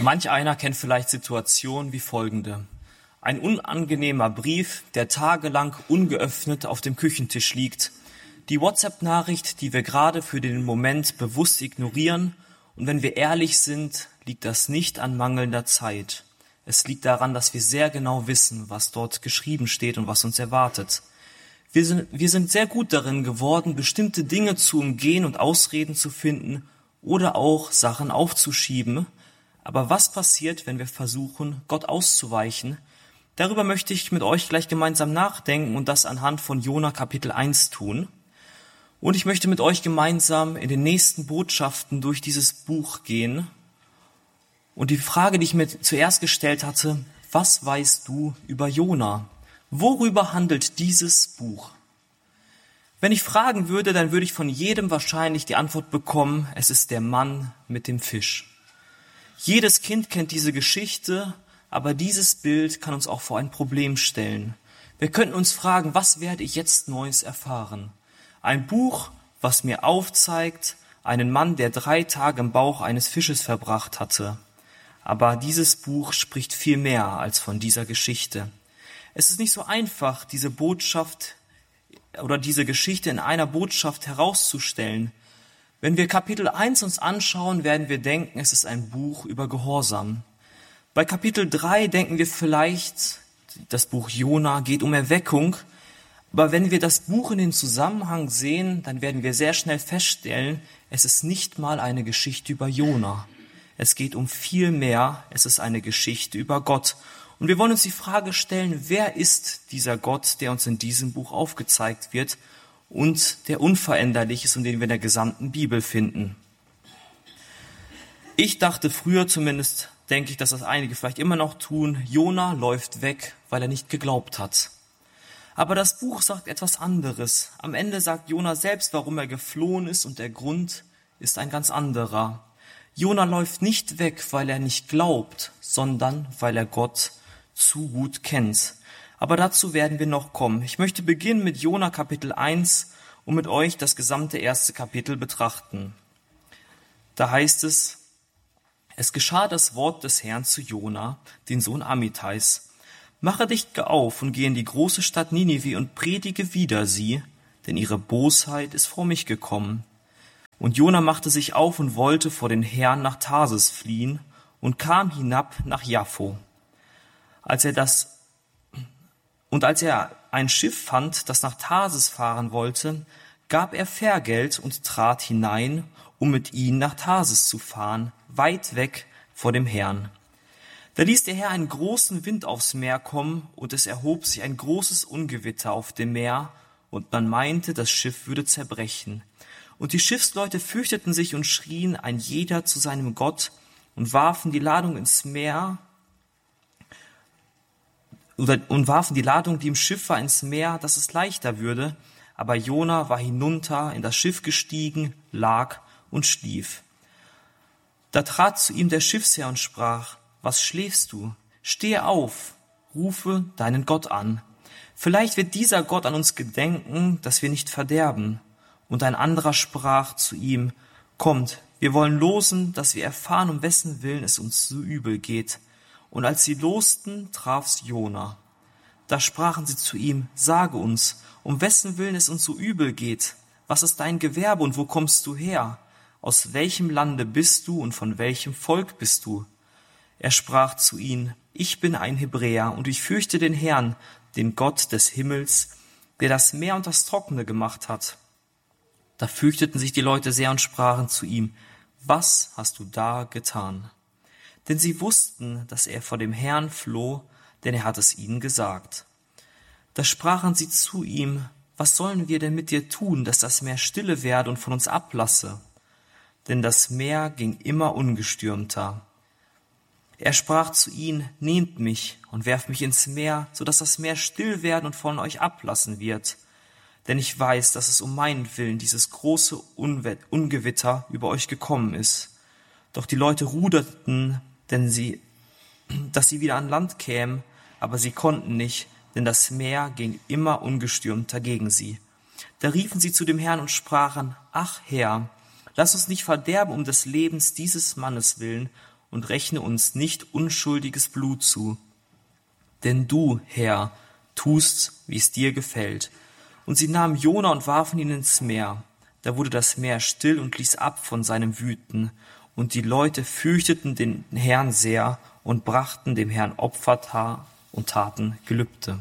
Manch einer kennt vielleicht Situationen wie folgende. Ein unangenehmer Brief, der tagelang ungeöffnet auf dem Küchentisch liegt. Die WhatsApp-Nachricht, die wir gerade für den Moment bewusst ignorieren. Und wenn wir ehrlich sind, liegt das nicht an mangelnder Zeit. Es liegt daran, dass wir sehr genau wissen, was dort geschrieben steht und was uns erwartet. Wir sind sehr gut darin geworden, bestimmte Dinge zu umgehen und Ausreden zu finden oder auch Sachen aufzuschieben. Aber was passiert, wenn wir versuchen, Gott auszuweichen? Darüber möchte ich mit euch gleich gemeinsam nachdenken und das anhand von Jona Kapitel 1 tun. Und ich möchte mit euch gemeinsam in den nächsten Botschaften durch dieses Buch gehen. Und die Frage, die ich mir zuerst gestellt hatte, was weißt du über Jona? Worüber handelt dieses Buch? Wenn ich fragen würde, dann würde ich von jedem wahrscheinlich die Antwort bekommen, es ist der Mann mit dem Fisch. Jedes Kind kennt diese Geschichte, aber dieses Bild kann uns auch vor ein Problem stellen. Wir könnten uns fragen, was werde ich jetzt Neues erfahren? Ein Buch, was mir aufzeigt, einen Mann, der 3 Tage im Bauch eines Fisches verbracht hatte. Aber dieses Buch spricht viel mehr als von dieser Geschichte. Es ist nicht so einfach, diese Botschaft oder diese Geschichte in einer Botschaft herauszustellen. Wenn wir Kapitel 1 uns anschauen, werden wir denken, es ist ein Buch über Gehorsam. Bei Kapitel 3 denken wir vielleicht, das Buch Jona geht um Erweckung. Aber wenn wir das Buch in den Zusammenhang sehen, dann werden wir sehr schnell feststellen, es ist nicht mal eine Geschichte über Jona. Es geht um viel mehr, es ist eine Geschichte über Gott. Und wir wollen uns die Frage stellen, wer ist dieser Gott, der uns in diesem Buch aufgezeigt wird und der unveränderlich ist und den wir in der gesamten Bibel finden. Ich dachte früher zumindest, denke ich, dass das einige vielleicht immer noch tun, Jona läuft weg, weil er nicht geglaubt hat. Aber das Buch sagt etwas anderes. Am Ende sagt Jona selbst, warum er geflohen ist und der Grund ist ein ganz anderer. Jona läuft nicht weg, weil er nicht glaubt, sondern weil er Gott zu gut kennt. Aber dazu werden wir noch kommen. Ich möchte beginnen mit Jona Kapitel 1 und mit euch das gesamte erste Kapitel betrachten. Da heißt es, es geschah das Wort des Herrn zu Jona, den Sohn Amittais. Mache dich auf und geh in die große Stadt Ninive und predige wider sie, denn ihre Bosheit ist vor mich gekommen. Und Jona machte sich auf und wollte vor den Herrn nach Tarsis fliehen und kam hinab nach Jaffo. Als er ein Schiff fand, das nach Tarsis fahren wollte, gab er Fährgeld und trat hinein, um mit ihnen nach Tarsis zu fahren, weit weg vor dem Herrn. Da ließ der Herr einen großen Wind aufs Meer kommen, und es erhob sich ein großes Ungewitter auf dem Meer, und man meinte, das Schiff würde zerbrechen. Und die Schiffsleute fürchteten sich und schrien ein jeder zu seinem Gott und warfen die Ladung ins Meer, und warfen die Ladung, die im Schiff war, ins Meer, dass es leichter würde. Aber Jona war hinunter in das Schiff gestiegen, lag und schlief. Da trat zu ihm der Schiffsherr und sprach, was schläfst du? Stehe auf, rufe deinen Gott an. Vielleicht wird dieser Gott an uns gedenken, dass wir nicht verderben. Und ein anderer sprach zu ihm, kommt, wir wollen losen, dass wir erfahren, um wessen Willen es uns so übel geht. Und als sie losten, traf's Jona. Da sprachen sie zu ihm, sage uns, um wessen Willen es uns so übel geht. Was ist dein Gewerbe und wo kommst du her? Aus welchem Lande bist du und von welchem Volk bist du? Er sprach zu ihnen, ich bin ein Hebräer und ich fürchte den Herrn, den Gott des Himmels, der das Meer und das Trockene gemacht hat. Da fürchteten sich die Leute sehr und sprachen zu ihm, was hast du da getan? Denn sie wussten, dass er vor dem Herrn floh, denn er hat es ihnen gesagt. Da sprachen sie zu ihm, was sollen wir denn mit dir tun, dass das Meer stille werde und von uns ablasse? Denn das Meer ging immer ungestürmter. Er sprach zu ihnen, nehmt mich und werft mich ins Meer, so dass das Meer still werden und von euch ablassen wird. Denn ich weiß, dass es um meinen Willen dieses große Ungewitter über euch gekommen ist. Doch die Leute ruderten, dass sie wieder an Land kämen, aber sie konnten nicht, denn das Meer ging immer ungestürmter gegen sie. Da riefen sie zu dem Herrn und sprachen, ach Herr, lass uns nicht verderben um des Lebens dieses Mannes willen und rechne uns nicht unschuldiges Blut zu. Denn du, Herr, tust, wie es dir gefällt. Und sie nahmen Jona und warfen ihn ins Meer. Da wurde das Meer still und ließ ab von seinem Wüten. Und die Leute fürchteten den Herrn sehr und brachten dem Herrn Opfer und taten Gelübde.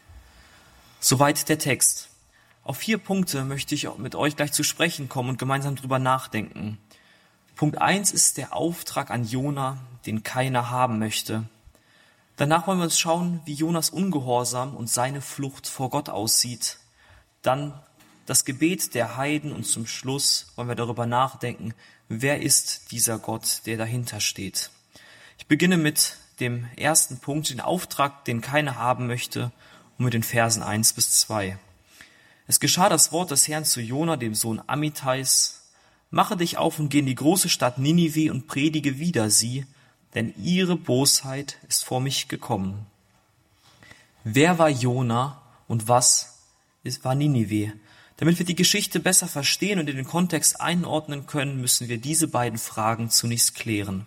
Soweit der Text. Auf 4 Punkte möchte ich mit euch gleich zu sprechen kommen und gemeinsam drüber nachdenken. Punkt 1 ist der Auftrag an Jona, den keiner haben möchte. Danach wollen wir uns schauen, wie Jonas Ungehorsam und seine Flucht vor Gott aussieht. Dann das Gebet der Heiden und zum Schluss wollen wir darüber nachdenken, wer ist dieser Gott, der dahinter steht. Ich beginne mit dem ersten Punkt, den Auftrag, den keiner haben möchte, und mit den Versen 1 bis 2. Es geschah das Wort des Herrn zu Jona, dem Sohn Amittais: Mache dich auf und geh in die große Stadt Ninive und predige wider sie, denn ihre Bosheit ist vor mich gekommen. Wer war Jona und was war Ninive? Damit wir die Geschichte besser verstehen und in den Kontext einordnen können, müssen wir diese beiden Fragen zunächst klären.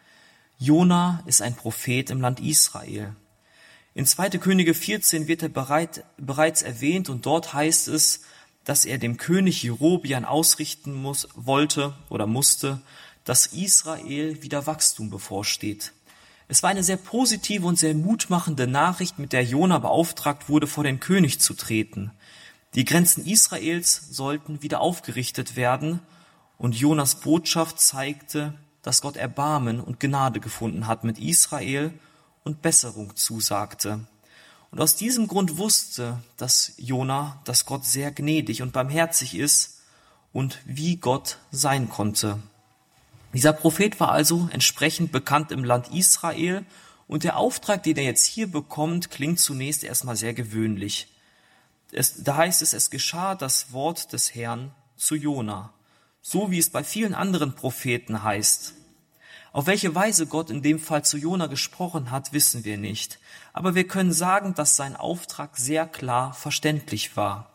Jona ist ein Prophet im Land Israel. In 2. Könige 14 wird er bereits erwähnt und dort heißt es, dass er dem König Jerobeam ausrichten musste, dass Israel wieder Wachstum bevorsteht. Es war eine sehr positive und sehr mutmachende Nachricht, mit der Jona beauftragt wurde, vor den König zu treten. Die Grenzen Israels sollten wieder aufgerichtet werden und Jonas Botschaft zeigte, dass Gott Erbarmen und Gnade gefunden hat mit Israel und Besserung zusagte. Und aus diesem Grund wusste Jona, dass Gott sehr gnädig und barmherzig ist und wie Gott sein konnte. Dieser Prophet war also entsprechend bekannt im Land Israel und der Auftrag, den er jetzt hier bekommt, klingt zunächst erstmal sehr gewöhnlich. Da heißt es geschah das Wort des Herrn zu Jona, so wie es bei vielen anderen Propheten heißt. Auf welche Weise Gott in dem Fall zu Jona gesprochen hat, wissen wir nicht. Aber wir können sagen, dass sein Auftrag sehr klar verständlich war.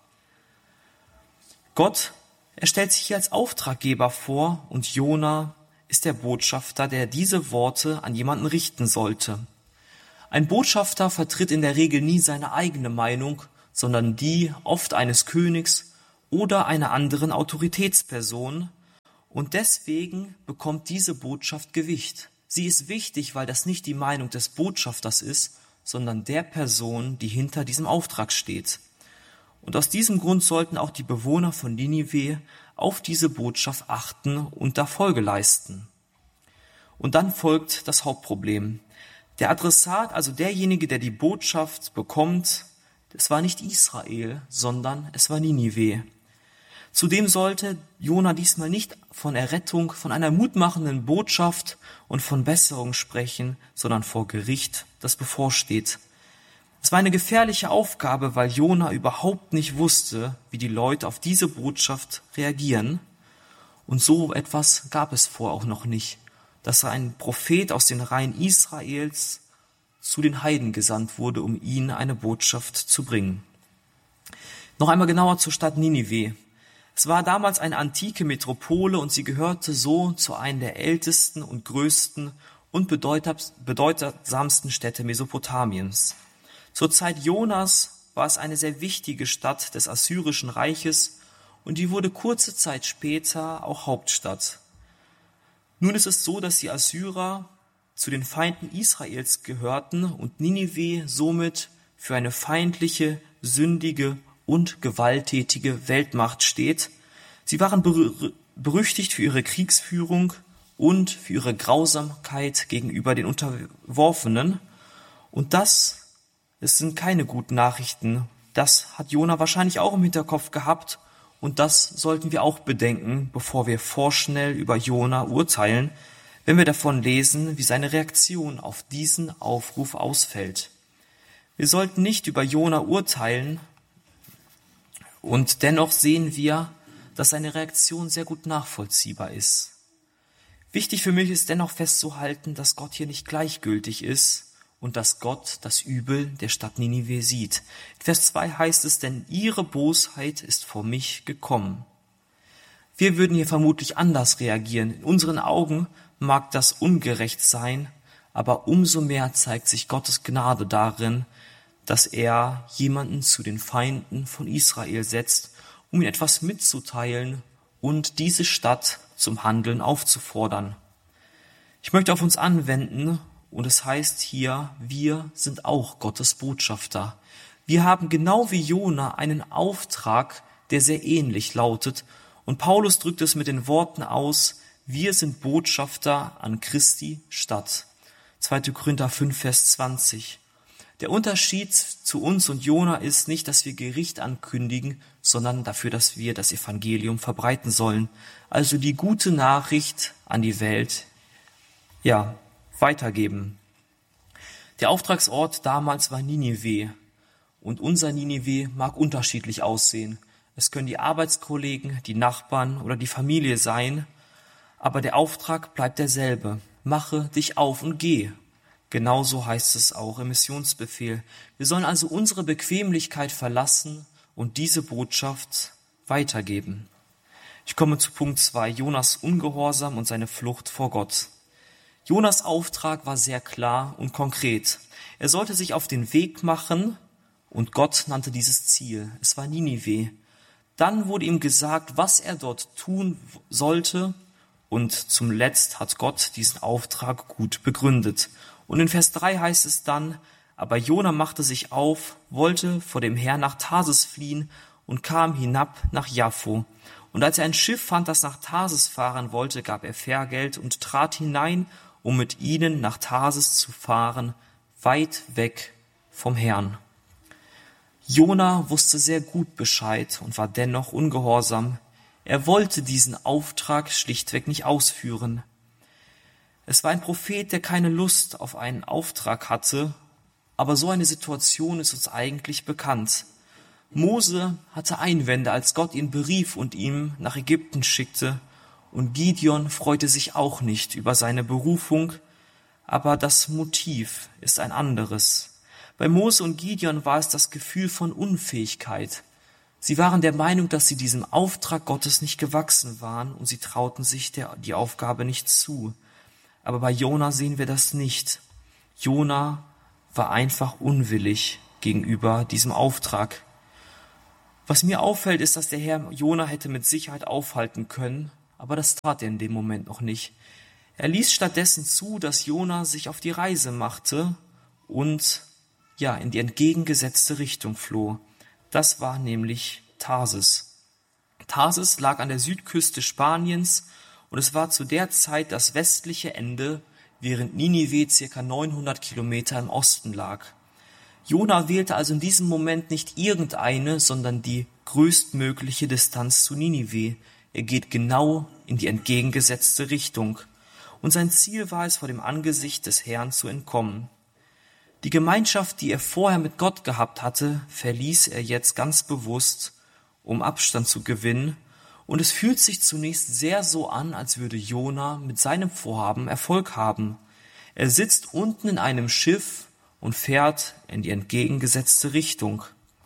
Gott, er stellt sich hier als Auftraggeber vor und Jona ist der Botschafter, der diese Worte an jemanden richten sollte. Ein Botschafter vertritt in der Regel nie seine eigene Meinung, sondern die oft eines Königs oder einer anderen Autoritätsperson. Und deswegen bekommt diese Botschaft Gewicht. Sie ist wichtig, weil das nicht die Meinung des Botschafters ist, sondern der Person, die hinter diesem Auftrag steht. Und aus diesem Grund sollten auch die Bewohner von Ninive auf diese Botschaft achten und da Folge leisten. Und dann folgt das Hauptproblem. Der Adressat, also derjenige, der die Botschaft bekommt, es war nicht Israel, sondern es war Ninive. Zudem sollte Jona diesmal nicht von Errettung, von einer mutmachenden Botschaft und von Besserung sprechen, sondern vor Gericht, das bevorsteht. Es war eine gefährliche Aufgabe, weil Jona überhaupt nicht wusste, wie die Leute auf diese Botschaft reagieren. Und so etwas gab es vorher auch noch nicht, dass ein Prophet aus den Reihen Israels zu den Heiden gesandt wurde, um ihnen eine Botschaft zu bringen. Noch einmal genauer zur Stadt Ninive. Es war damals eine antike Metropole und sie gehörte so zu einer der ältesten und größten und bedeutsamsten Städte Mesopotamiens. Zur Zeit Jonas war es eine sehr wichtige Stadt des Assyrischen Reiches und die wurde kurze Zeit später auch Hauptstadt. Nun ist es so, dass die Assyrer zu den Feinden Israels gehörten und Ninive somit für eine feindliche, sündige und gewalttätige Weltmacht steht. Sie waren berüchtigt für ihre Kriegsführung und für ihre Grausamkeit gegenüber den Unterworfenen. Und das sind keine guten Nachrichten. Das hat Jona wahrscheinlich auch im Hinterkopf gehabt und das sollten wir auch bedenken, bevor wir vorschnell über Jona urteilen, wenn wir davon lesen, wie seine Reaktion auf diesen Aufruf ausfällt. Wir sollten nicht über Jona urteilen und dennoch sehen wir, dass seine Reaktion sehr gut nachvollziehbar ist. Wichtig für mich ist dennoch festzuhalten, dass Gott hier nicht gleichgültig ist und dass Gott das Übel der Stadt Ninive sieht. In Vers 2 heißt es, denn ihre Bosheit ist vor mich gekommen. Wir würden hier vermutlich anders reagieren. In unseren Augen mag das ungerecht sein, aber umso mehr zeigt sich Gottes Gnade darin, dass er jemanden zu den Feinden von Israel setzt, um ihnen etwas mitzuteilen und diese Stadt zum Handeln aufzufordern. Ich möchte auf uns anwenden, und es heißt hier, wir sind auch Gottes Botschafter. Wir haben genau wie Jona einen Auftrag, der sehr ähnlich lautet, und Paulus drückt es mit den Worten aus, wir sind Botschafter an Christi Stadt. 2. Korinther 5, Vers 20. Der Unterschied zu uns und Jona ist nicht, dass wir Gericht ankündigen, sondern dafür, dass wir das Evangelium verbreiten sollen. Also die gute Nachricht an die Welt, weitergeben. Der Auftragsort damals war Ninive. Und unser Ninive mag unterschiedlich aussehen. Es können die Arbeitskollegen, die Nachbarn oder die Familie sein. Aber der Auftrag bleibt derselbe. Mache dich auf und geh. Genauso heißt es auch im Missionsbefehl. Wir sollen also unsere Bequemlichkeit verlassen und diese Botschaft weitergeben. Ich komme zu Punkt 2, Jonas Ungehorsam und seine Flucht vor Gott. Jonas Auftrag war sehr klar und konkret. Er sollte sich auf den Weg machen und Gott nannte dieses Ziel. Es war Ninive. Dann wurde ihm gesagt, was er dort tun sollte und zum Letzt hat Gott diesen Auftrag gut begründet. Und in Vers 3 heißt es dann, aber Jona machte sich auf, wollte vor dem Herrn nach Tarsis fliehen und kam hinab nach Jaffo. Und als er ein Schiff fand, das nach Tarsis fahren wollte, gab er Fährgeld und trat hinein, um mit ihnen nach Tarsis zu fahren, weit weg vom Herrn. Jona wusste sehr gut Bescheid und war dennoch ungehorsam. Er wollte diesen Auftrag schlichtweg nicht ausführen. Es war ein Prophet, der keine Lust auf einen Auftrag hatte, aber so eine Situation ist uns eigentlich bekannt. Mose hatte Einwände, als Gott ihn berief und ihn nach Ägypten schickte, und Gideon freute sich auch nicht über seine Berufung, aber das Motiv ist ein anderes. Bei Mose und Gideon war es das Gefühl von Unfähigkeit. Sie waren der Meinung, dass sie diesem Auftrag Gottes nicht gewachsen waren und sie trauten sich die Aufgabe nicht zu. Aber bei Jona sehen wir das nicht. Jona war einfach unwillig gegenüber diesem Auftrag. Was mir auffällt, ist, dass der Herr Jona hätte mit Sicherheit aufhalten können, aber das tat er in dem Moment noch nicht. Er ließ stattdessen zu, dass Jona sich auf die Reise machte und in die entgegengesetzte Richtung floh. Das war nämlich Tarsis. Tarsis lag an der Südküste Spaniens und es war zu der Zeit das westliche Ende, während Ninive ca. 900 Kilometer im Osten lag. Jona wählte also in diesem Moment nicht irgendeine, sondern die größtmögliche Distanz zu Ninive. Er geht genau in die entgegengesetzte Richtung. Und sein Ziel war es, vor dem Angesicht des Herrn zu entkommen. Die Gemeinschaft, die er vorher mit Gott gehabt hatte, verließ er jetzt ganz bewusst, um Abstand zu gewinnen. Und es fühlt sich zunächst sehr so an, als würde Jona mit seinem Vorhaben Erfolg haben. Er sitzt unten in einem Schiff und fährt in die entgegengesetzte Richtung.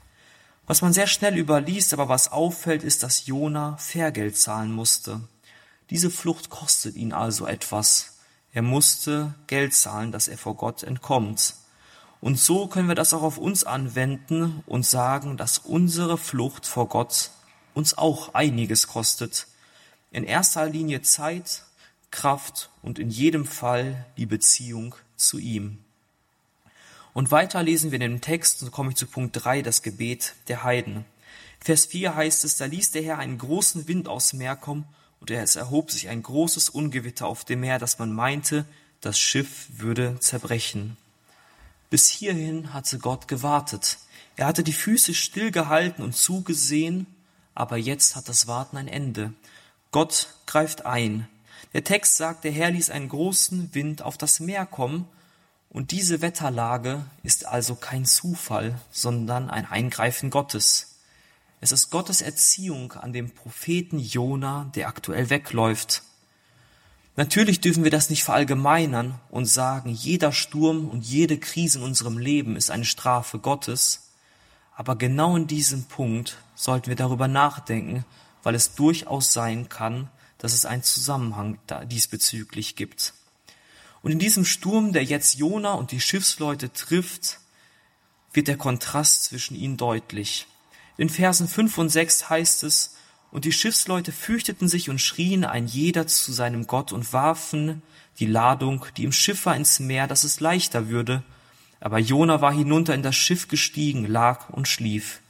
Was man sehr schnell überliest, aber was auffällt, ist, dass Jona Fährgeld zahlen musste. Diese Flucht kostet ihn also etwas. Er musste Geld zahlen, dass er vor Gott entkommt. Und so können wir das auch auf uns anwenden und sagen, dass unsere Flucht vor Gott uns auch einiges kostet. In erster Linie Zeit, Kraft und in jedem Fall die Beziehung zu ihm. Und weiter lesen wir in dem Text, und so komme ich zu Punkt 3, das Gebet der Heiden. Vers 4 heißt es, da ließ der Herr einen großen Wind aus Meer kommen, und es erhob sich ein großes Ungewitter auf dem Meer, dass man meinte, das Schiff würde zerbrechen. Bis hierhin hatte Gott gewartet. Er hatte die Füße stillgehalten und zugesehen, aber jetzt hat das Warten ein Ende. Gott greift ein. Der Text sagt, der Herr ließ einen großen Wind auf das Meer kommen, und diese Wetterlage ist also kein Zufall, sondern ein Eingreifen Gottes. Es ist Gottes Erziehung an dem Propheten Jona, der aktuell wegläuft. Natürlich dürfen wir das nicht verallgemeinern und sagen, jeder Sturm und jede Krise in unserem Leben ist eine Strafe Gottes. Aber genau in diesem Punkt sollten wir darüber nachdenken, weil es durchaus sein kann, dass es einen Zusammenhang diesbezüglich gibt. Und in diesem Sturm, der jetzt Jona und die Schiffsleute trifft, wird der Kontrast zwischen ihnen deutlich. In Versen 5 und 6 heißt es: Und die Schiffsleute fürchteten sich und schrien ein jeder zu seinem Gott und warfen die Ladung, die im Schiff war, ins Meer, dass es leichter würde. Aber Jona war hinunter in das Schiff gestiegen, lag und schlief.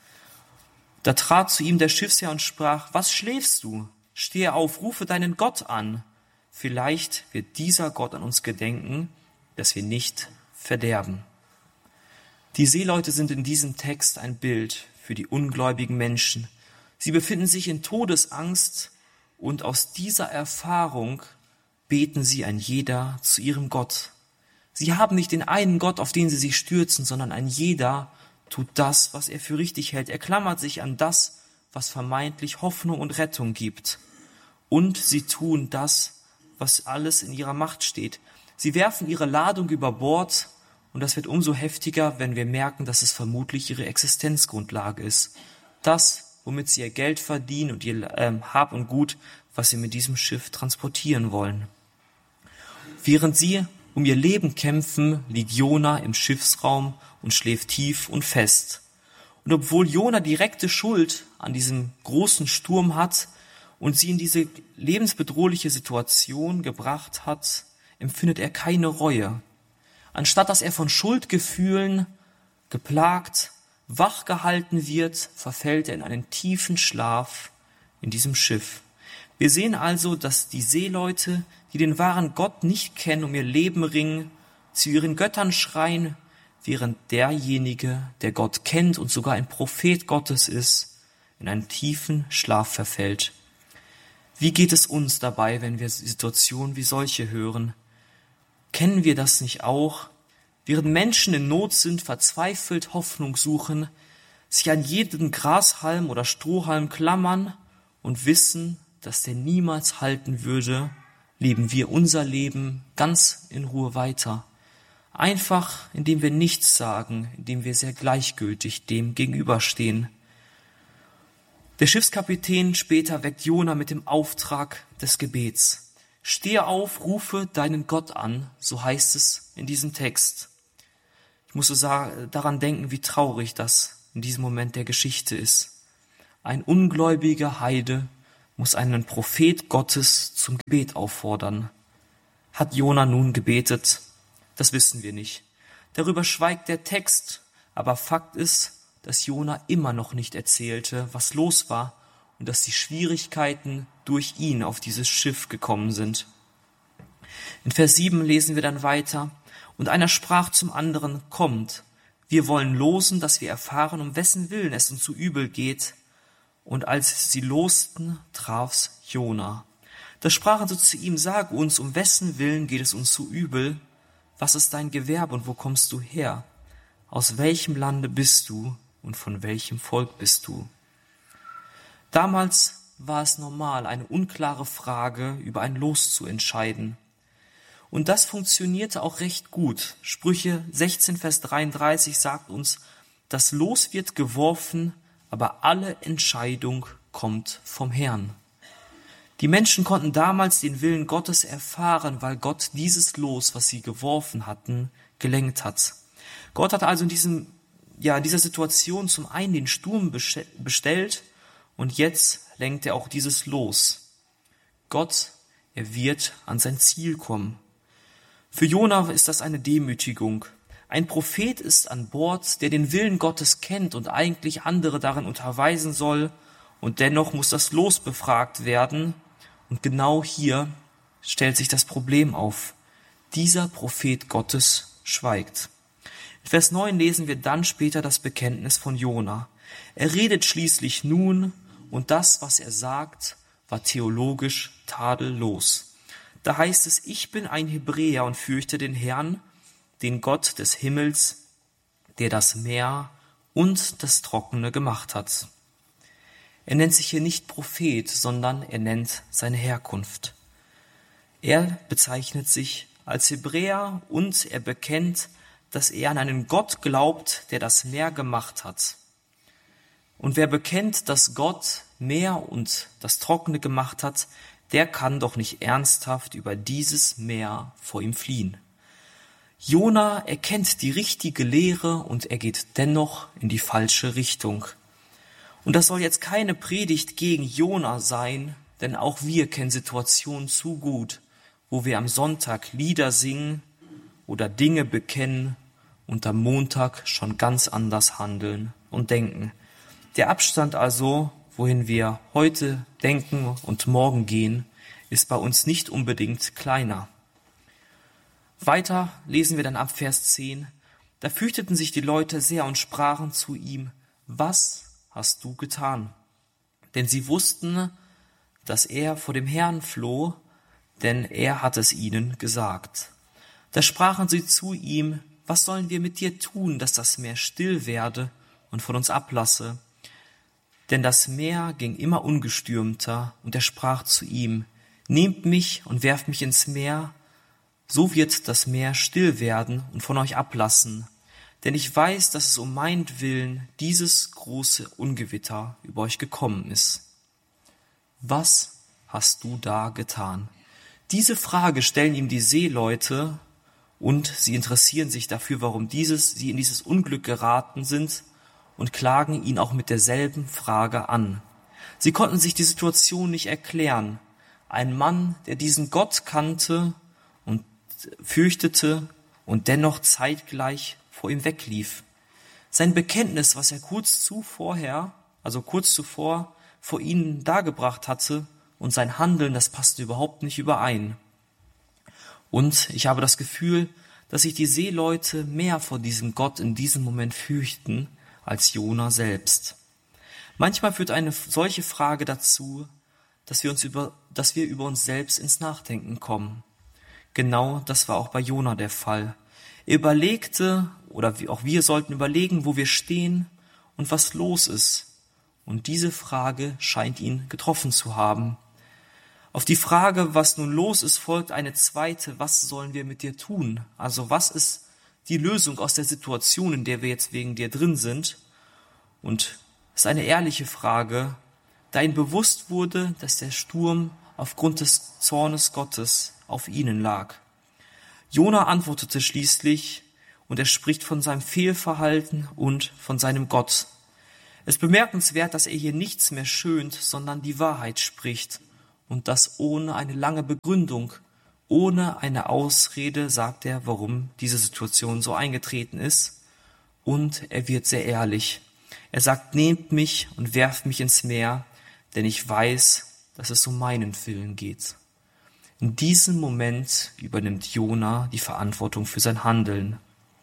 Da trat zu ihm der Schiffsherr und sprach: Was schläfst du? Stehe auf, rufe deinen Gott an. Vielleicht wird dieser Gott an uns gedenken, dass wir nicht verderben. Die Seeleute sind in diesem Text ein Bild für die ungläubigen Menschen. Sie befinden sich in Todesangst und aus dieser Erfahrung beten sie ein jeder zu ihrem Gott. Sie haben nicht den einen Gott, auf den sie sich stürzen, sondern ein jeder tut das, was er für richtig hält. Er klammert sich an das, was vermeintlich Hoffnung und Rettung gibt. Und sie tun das, was alles in ihrer Macht steht. Sie werfen ihre Ladung über Bord, und das wird umso heftiger, wenn wir merken, dass es vermutlich ihre Existenzgrundlage ist. Das, womit sie ihr Geld verdienen und ihr Hab und Gut, was sie mit diesem Schiff transportieren wollen. Während sie um ihr Leben kämpfen, liegt Jona im Schiffsraum und schläft tief und fest. Und obwohl Jona direkte Schuld an diesem großen Sturm hat und sie in diese lebensbedrohliche Situation gebracht hat, empfindet er keine Reue. Anstatt dass er von Schuldgefühlen geplagt, wach gehalten wird, verfällt er in einen tiefen Schlaf in diesem Schiff. Wir sehen also, dass die Seeleute, die den wahren Gott nicht kennen, um ihr Leben ringen, zu ihren Göttern schreien, während derjenige, der Gott kennt und sogar ein Prophet Gottes ist, in einen tiefen Schlaf verfällt. Wie geht es uns dabei, wenn wir Situationen wie solche hören? Kennen wir das nicht auch? Während Menschen in Not sind, verzweifelt Hoffnung suchen, sich an jeden Grashalm oder Strohhalm klammern und wissen, dass der niemals halten würde, leben wir unser Leben ganz in Ruhe weiter. Einfach, indem wir nichts sagen, indem wir sehr gleichgültig dem gegenüberstehen. Der Schiffskapitän später weckt Jona mit dem Auftrag des Gebets. Stehe auf, rufe deinen Gott an, so heißt es in diesem Text. Ich muss daran denken, wie traurig das in diesem Moment der Geschichte ist. Ein ungläubiger Heide muss einen Prophet Gottes zum Gebet auffordern. Hat Jona nun gebetet? Das wissen wir nicht. Darüber schweigt der Text, aber Fakt ist, dass Jona immer noch nicht erzählte, was los war und dass die Schwierigkeiten durch ihn auf dieses Schiff gekommen sind. In Vers 7 lesen wir dann weiter: Und einer sprach zum anderen: Kommt, wir wollen losen, dass wir erfahren, um wessen Willen es uns so übel geht. Und als sie losten, traf's Jona. Da sprachen sie zu ihm: Sag uns, um wessen Willen geht es uns so übel? Was ist dein Gewerbe und wo kommst du her? Aus welchem Lande bist du und von welchem Volk bist du? Damals war es normal, eine unklare Frage über ein Los zu entscheiden. Und das funktionierte auch recht gut. Sprüche 16, Vers 33 sagt uns: Das Los wird geworfen, aber alle Entscheidung kommt vom Herrn. Die Menschen konnten damals den Willen Gottes erfahren, weil Gott dieses Los, was sie geworfen hatten, gelenkt hat. Gott hat also in dieser Situation zum einen den Sturm bestellt und jetzt lenkt er auch dieses Los. Gott, er wird an sein Ziel kommen. Für Jona ist das eine Demütigung. Ein Prophet ist an Bord, der den Willen Gottes kennt und eigentlich andere darin unterweisen soll, und dennoch muss das Los befragt werden. Und genau hier stellt sich das Problem auf. Dieser Prophet Gottes schweigt. In Vers 9 lesen wir dann später das Bekenntnis von Jona. Er redet schließlich nun, und das, was er sagt, war theologisch tadellos. Da heißt es: Ich bin ein Hebräer und fürchte den Herrn, den Gott des Himmels, der das Meer und das Trockene gemacht hat. Er nennt sich hier nicht Prophet, sondern er nennt seine Herkunft. Er bezeichnet sich als Hebräer und er bekennt, dass er an einen Gott glaubt, der das Meer gemacht hat. Und wer bekennt, dass Gott Meer und das Trockene gemacht hat, der kann doch nicht ernsthaft über dieses Meer vor ihm fliehen. Jona erkennt die richtige Lehre und er geht dennoch in die falsche Richtung. Und das soll jetzt keine Predigt gegen Jona sein, denn auch wir kennen Situationen zu gut, wo wir am Sonntag Lieder singen oder Dinge bekennen und am Montag schon ganz anders handeln und denken. Der Abstand also, wohin wir heute denken und morgen gehen, ist bei uns nicht unbedingt kleiner. Weiter lesen wir dann ab Vers 10. Da fürchteten sich die Leute sehr und sprachen zu ihm: Was hast du getan? Denn sie wussten, dass er vor dem Herrn floh, denn er hat es ihnen gesagt. Da sprachen sie zu ihm: Was sollen wir mit dir tun, dass das Meer still werde und von uns ablasse? Denn das Meer ging immer ungestürmter, und er sprach zu ihm: Nehmt mich und werft mich ins Meer, so wird das Meer still werden und von euch ablassen. Denn ich weiß, dass es um meinetwillen dieses große Ungewitter über euch gekommen ist. Was hast du da getan? Diese Frage stellen ihm die Seeleute und sie interessieren sich dafür, warum sie in dieses Unglück geraten sind und klagen ihn auch mit derselben Frage an. Sie konnten sich die Situation nicht erklären. Ein Mann, der diesen Gott kannte und fürchtete und dennoch zeitgleich vor ihm weglief. Sein Bekenntnis, was er kurz zuvor vor ihnen dargebracht hatte, und sein Handeln, das passte überhaupt nicht überein. Und ich habe das Gefühl, dass sich die Seeleute mehr vor diesem Gott in diesem Moment fürchten als Jona selbst. Manchmal führt eine solche Frage dazu, dass wir über uns selbst ins Nachdenken kommen. Genau das war auch bei Jona der Fall. Er überlegte, oder auch wir sollten überlegen, wo wir stehen und was los ist. Und diese Frage scheint ihn getroffen zu haben. Auf die Frage, was nun los ist, folgt eine zweite: Was sollen wir mit dir tun? Also was ist die Lösung aus der Situation, in der wir jetzt wegen dir drin sind? Und es ist eine ehrliche Frage, da ihm bewusst wurde, dass der Sturm aufgrund des Zornes Gottes auf ihnen lag. Jona antwortete schließlich und er spricht von seinem Fehlverhalten und von seinem Gott. Es ist bemerkenswert, dass er hier nichts mehr schönt, sondern die Wahrheit spricht. Und das ohne eine lange Begründung, ohne eine Ausrede sagt er, warum diese Situation so eingetreten ist. Und er wird sehr ehrlich. Er sagt: Nehmt mich und werft mich ins Meer, denn ich weiß, dass es um meinen Willen geht. In diesem Moment übernimmt Jona die Verantwortung für sein Handeln.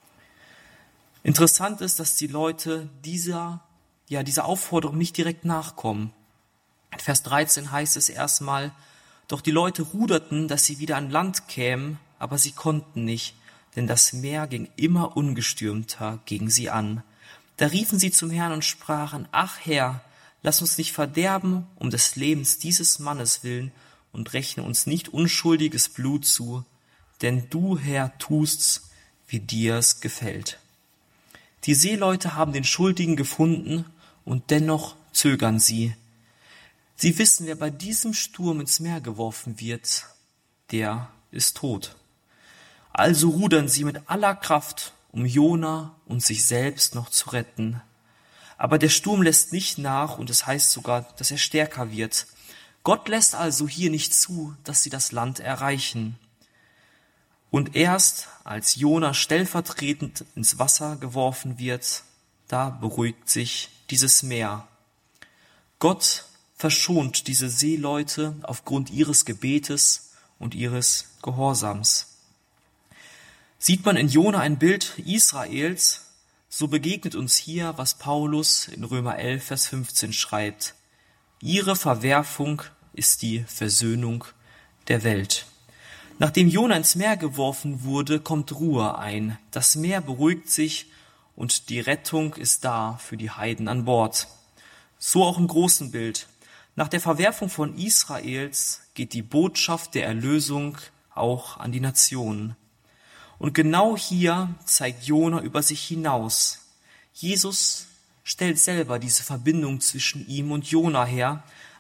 Interessant ist, dass die Leute dieser Aufforderung nicht direkt nachkommen. In Vers 13 heißt es erstmal: Doch die Leute ruderten, dass sie wieder an Land kämen, aber sie konnten nicht, denn das Meer ging immer ungestürmter gegen sie an. Da riefen sie zum Herrn und sprachen: Ach Herr, lass uns nicht verderben um des Lebens dieses Mannes willen und rechne uns nicht unschuldiges Blut zu, denn du, Herr, tust's, wie dir's gefällt. Die Seeleute haben den Schuldigen gefunden und dennoch zögern sie. Sie wissen, wer bei diesem Sturm ins Meer geworfen wird, der ist tot. Also rudern sie mit aller Kraft, um Jona und sich selbst noch zu retten. Aber der Sturm lässt nicht nach und es heißt sogar, dass er stärker wird. Gott lässt also hier nicht zu, dass sie das Land erreichen. Und erst als Jona stellvertretend ins Wasser geworfen wird, da beruhigt sich dieses Meer. Gott verschont diese Seeleute aufgrund ihres Gebetes und ihres Gehorsams. Sieht man in Jona ein Bild Israels, so begegnet uns hier, was Paulus in Römer 11, Vers 15 schreibt: Ihre Verwerfung ist die Versöhnung der Welt. Nachdem Jona ins Meer geworfen wurde, kommt Ruhe ein. Das Meer beruhigt sich und die Rettung ist da für die Heiden an Bord. So auch im großen Bild. Nach der Verwerfung von Israels geht die Botschaft der Erlösung auch an die Nationen. Und genau hier zeigt Jona über sich hinaus. Jesus stellt selber diese Verbindung zwischen ihm und Jona her,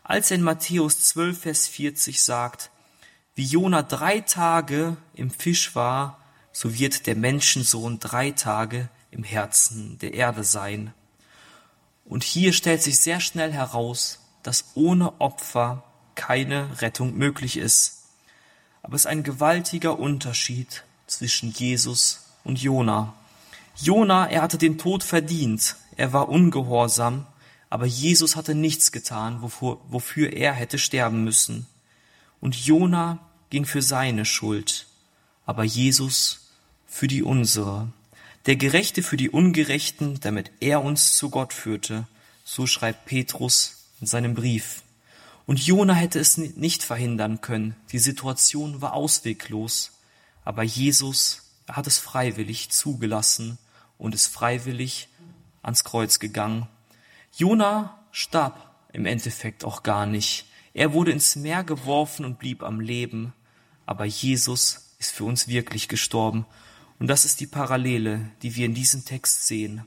als er in Matthäus 12, Vers 40 sagt, wie Jona 3 Tage im Fisch war, so wird der Menschensohn 3 Tage im Herzen der Erde sein. Und hier stellt sich sehr schnell heraus, dass ohne Opfer keine Rettung möglich ist. Aber es ist ein gewaltiger Unterschied zwischen Jesus und Jona. Jona, er hatte den Tod verdient, er war ungehorsam, aber Jesus hatte nichts getan, wofür er hätte sterben müssen. Und Jona ging für seine Schuld, aber Jesus für die unsere. Der Gerechte für die Ungerechten, damit er uns zu Gott führte, so schreibt Petrus in seinem Brief. Und Jona hätte es nicht verhindern können, die Situation war ausweglos, aber Jesus, er hat es freiwillig zugelassen und ist freiwillig ans Kreuz gegangen. Jona starb im Endeffekt auch gar nicht. Er wurde ins Meer geworfen und blieb am Leben, aber Jesus ist für uns wirklich gestorben. Und das ist die Parallele, die wir in diesem Text sehen.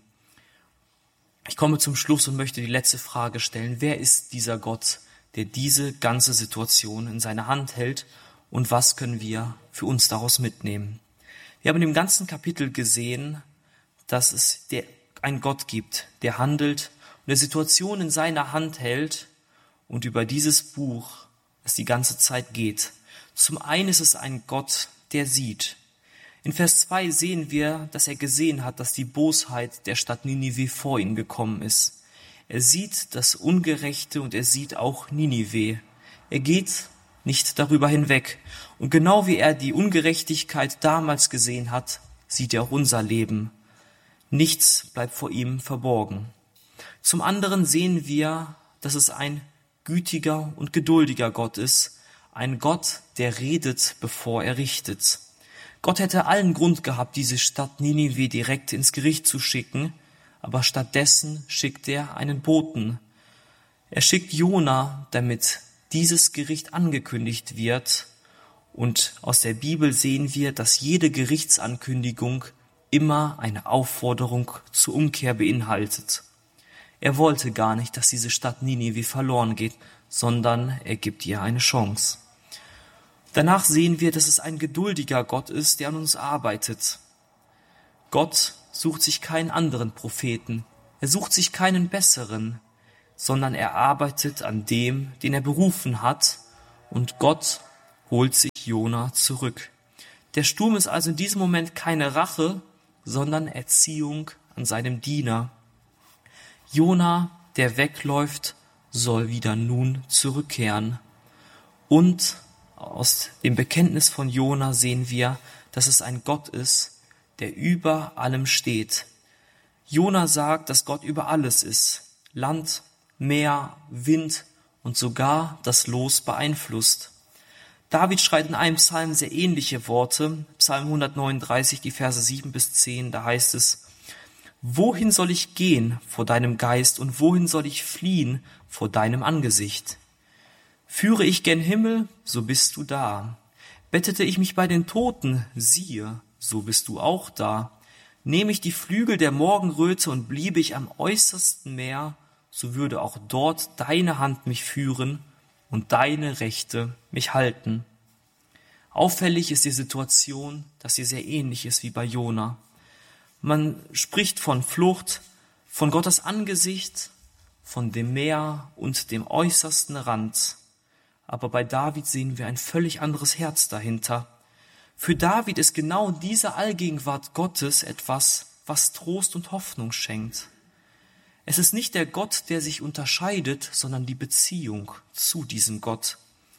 Ich komme zum Schluss und möchte die letzte Frage stellen. Wer ist dieser Gott, der diese ganze Situation in seiner Hand hält, und was können wir für uns daraus mitnehmen? Wir haben in dem ganzen Kapitel gesehen, dass es einen Gott gibt, der handelt und der Situation in seiner Hand hält, und über dieses Buch es die ganze Zeit geht. Zum einen ist es ein Gott, der sieht. In Vers 2 sehen wir, dass er gesehen hat, dass die Bosheit der Stadt Ninive vor ihn gekommen ist. Er sieht das Ungerechte und er sieht auch Ninive. Er geht nicht darüber hinweg. Und genau wie er die Ungerechtigkeit damals gesehen hat, sieht er auch unser Leben. Nichts bleibt vor ihm verborgen. Zum anderen sehen wir, dass es ein gütiger und geduldiger Gott ist. Ein Gott, der redet, bevor er richtet. Gott hätte allen Grund gehabt, diese Stadt Ninive direkt ins Gericht zu schicken, aber stattdessen schickt er einen Boten. Er schickt Jona, damit dieses Gericht angekündigt wird. Und aus der Bibel sehen wir, dass jede Gerichtsankündigung immer eine Aufforderung zur Umkehr beinhaltet. Er wollte gar nicht, dass diese Stadt Ninive verloren geht, sondern er gibt ihr eine Chance. Danach sehen wir, dass es ein geduldiger Gott ist, der an uns arbeitet. Gott sucht sich keinen anderen Propheten, er sucht sich keinen besseren, sondern er arbeitet an dem, den er berufen hat, und Gott holt sich Jona zurück. Der Sturm ist also in diesem Moment keine Rache, sondern Erziehung an seinem Diener. Jona, der wegläuft, soll wieder nun zurückkehren. Und aus dem Bekenntnis von Jona sehen wir, dass es ein Gott ist, der über allem steht. Jona sagt, dass Gott über alles ist. Land, Meer, Wind und sogar das Los beeinflusst. David schreibt in einem Psalm sehr ähnliche Worte. Psalm 139, die Verse 7 bis 10, da heißt es: Wohin soll ich gehen vor deinem Geist und wohin soll ich fliehen vor deinem Angesicht? Führe ich gen Himmel, so bist du da. Bettete ich mich bei den Toten, siehe, so bist du auch da. Nehme ich die Flügel der Morgenröte und bliebe ich am äußersten Meer, so würde auch dort deine Hand mich führen und deine Rechte mich halten. Auffällig ist die Situation, dass sie sehr ähnlich ist wie bei Jona. Man spricht von Flucht, von Gottes Angesicht, von dem Meer und dem äußersten Rand. Aber bei David sehen wir ein völlig anderes Herz dahinter. Für David ist genau diese Allgegenwart Gottes etwas, was Trost und Hoffnung schenkt. Es ist nicht der Gott, der sich unterscheidet, sondern die Beziehung zu diesem Gott.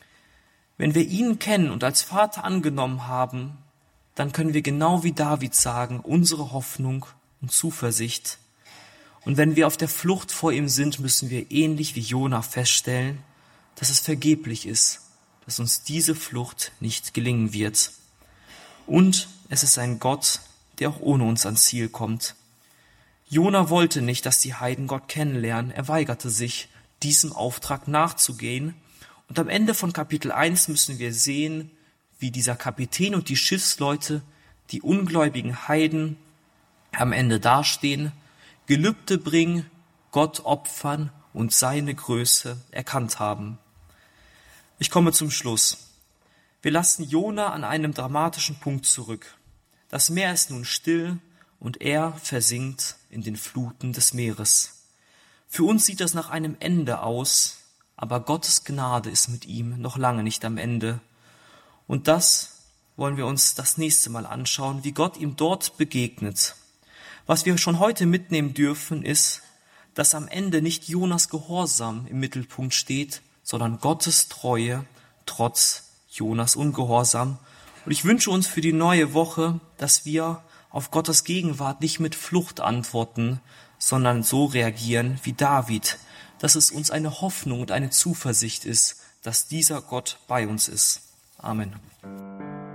Wenn wir ihn kennen und als Vater angenommen haben, dann können wir genau wie David sagen, unsere Hoffnung und Zuversicht. Und wenn wir auf der Flucht vor ihm sind, müssen wir ähnlich wie Jona feststellen, dass es vergeblich ist, dass uns diese Flucht nicht gelingen wird. Und es ist ein Gott, der auch ohne uns ans Ziel kommt. Jona wollte nicht, dass die Heiden Gott kennenlernen. Er weigerte sich, diesem Auftrag nachzugehen. Und am Ende von Kapitel 1 müssen wir sehen, wie dieser Kapitän und die Schiffsleute, die ungläubigen Heiden, am Ende dastehen, Gelübde bringen, Gott opfern und seine Größe erkannt haben. Ich komme zum Schluss. Wir lassen Jona an einem dramatischen Punkt zurück. Das Meer ist nun still und er versinkt in den Fluten des Meeres. Für uns sieht das nach einem Ende aus, aber Gottes Gnade ist mit ihm noch lange nicht am Ende. Und das wollen wir uns das nächste Mal anschauen, wie Gott ihm dort begegnet. Was wir schon heute mitnehmen dürfen, ist, dass am Ende nicht Jonas Gehorsam im Mittelpunkt steht, sondern Gottes Treue trotz Jonas Ungehorsam. Und ich wünsche uns für die neue Woche, dass wir auf Gottes Gegenwart nicht mit Flucht antworten, sondern so reagieren wie David, dass es uns eine Hoffnung und eine Zuversicht ist, dass dieser Gott bei uns ist. Amen.